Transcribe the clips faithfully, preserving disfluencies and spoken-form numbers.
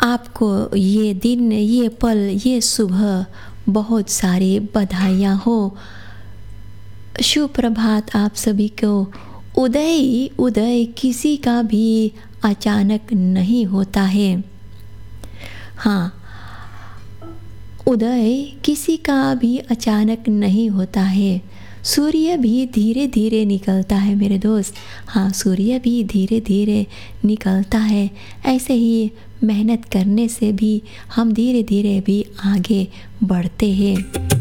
आपको ये दिन, ये पल, ये सुबह बहुत सारी बधाइयाँ हो। शुभ प्रभात आप सभी को। उदय उदय किसी का भी अचानक नहीं होता है। हाँ, उदय किसी का भी अचानक नहीं होता है। सूर्य भी धीरे धीरे निकलता है मेरे दोस्त। हाँ, सूर्य भी धीरे धीरे निकलता है। ऐसे ही मेहनत करने से भी हम धीरे धीरे भी आगे बढ़ते हैं।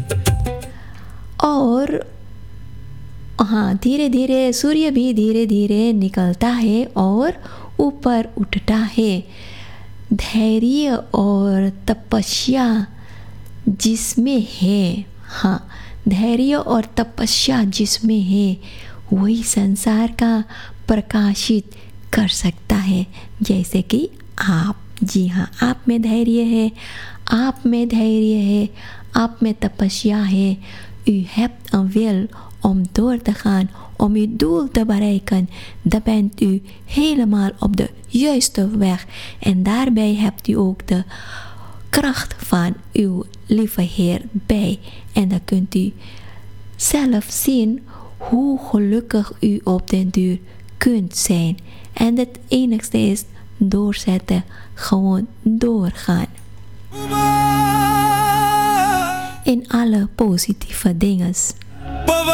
और हाँ, धीरे धीरे सूर्य भी धीरे धीरे निकलता है और ऊपर उठता है। धैर्य और तपस्या जिसमें है, हाँ, धैर्य और तपस्या जिसमें है वही संसार का प्रकाशित कर सकता है। जैसे कि आप, जी हाँ, आप में धैर्य है, आप में धैर्य है, आप में तपस्या है. U hebt een wil om door te gaan, om uw doel te bereiken. Dan bent u helemaal op de juiste weg. En daarbij hebt u ook de kracht van uw lieve Heer bij. En dan kunt u zelf zien hoe gelukkig u op den duur kunt zijn. En het enigste is doorzetten, gewoon doorgaan. In alle positieve dingen.